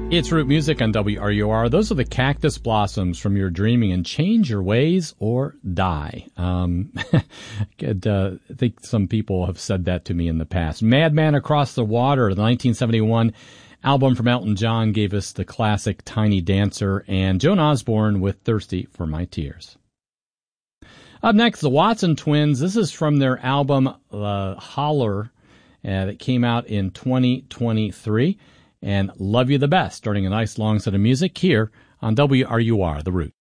It's Root Music on WRUR. Those are the Cactus Blossoms from Your Dreaming and Change Your Ways or Die. I think some people have said that to me in the past. Madman Across the Water, the 1971 album from Elton John, gave us the classic Tiny Dancer, and Joan Osborne with Thirsty for My Tears. Up next, the Watson Twins. This is from their album Holler that came out in 2023. And Love You the Best, starting a nice long set of music here on WRUR, The Root.